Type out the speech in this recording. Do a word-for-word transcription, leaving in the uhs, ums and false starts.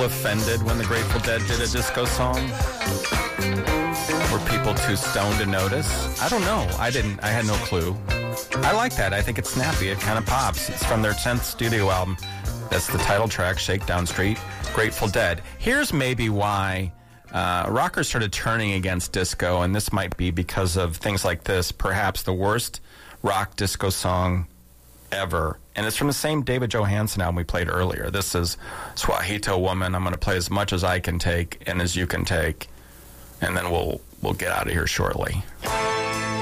offended when the Grateful Dead did a disco song? Were people too stoned to notice? I don't know. I didn't. I had no clue. I like that. I think it's snappy. It kind of pops. It's from their tenth studio album. That's the title track, Shakedown Street, Grateful Dead. Here's maybe why uh, rockers started turning against disco, and this might be because of things like this. Perhaps the worst rock disco song ever. And it's from the same David Johansen album we played earlier. This is Suavecito Woman. I'm going to play as much as I can take and as you can take. And then we'll we'll get out of here shortly.